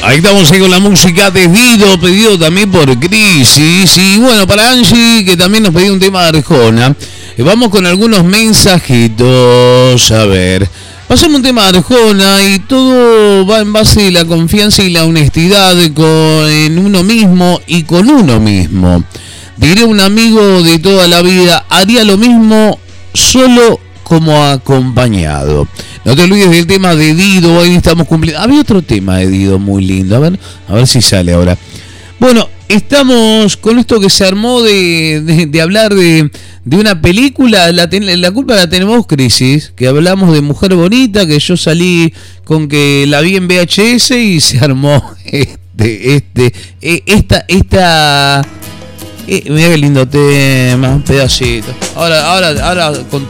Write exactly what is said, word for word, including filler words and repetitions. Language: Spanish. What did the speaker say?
Ahí estamos ahí con la música de Dido, pedido también por Crisis. Y bueno, para Angie, que también nos pidió un tema de Arjona. Vamos con algunos mensajitos. A ver, pasamos un tema de Arjona y todo va en base de la confianza y la honestidad con, en uno mismo y con uno mismo. Diré un amigo de toda la vida, haría lo mismo solo como acompañado. No te olvides del tema de Dido, hoy estamos cumpliendo. Había otro tema de Dido muy lindo, a ver, a ver si sale ahora. Bueno, estamos con esto que se armó de, de, de hablar de, de una película, la, ten, la culpa la tenemos Crisis, que hablamos de Mujer Bonita, que yo salí con que la vi en V H S y se armó este, este, esta, esta, eh, mira qué lindo tema, pedacito. Ahora, ahora, ahora con